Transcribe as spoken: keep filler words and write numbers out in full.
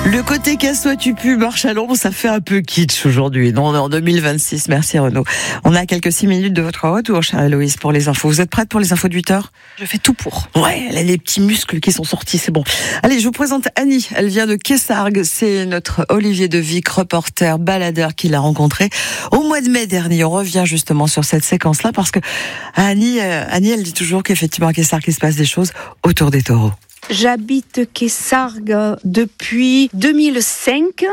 Le côté casse-toi tu pues marche à l'ombre, ça fait un peu kitsch aujourd'hui. Non, on est en deux mille vingt-six. Merci Renaud. On a quelques six minutes de votre retour, chère Héloïse, pour les infos. Vous êtes prête pour les infos de huit heures? Je fais tout pour. Ouais, elle a les petits muscles qui sont sortis, c'est bon. Allez, je vous présente Annie. Elle vient de Kessargues. C'est notre Olivier de Vic, reporter, baladeur, qui l'a rencontré au mois de mai dernier. On revient justement sur cette séquence-là parce que Annie, euh, Annie, elle dit toujours qu'effectivement à Kessargues, il se passe des choses autour des taureaux. J'habite Kessargues depuis deux mille cinq.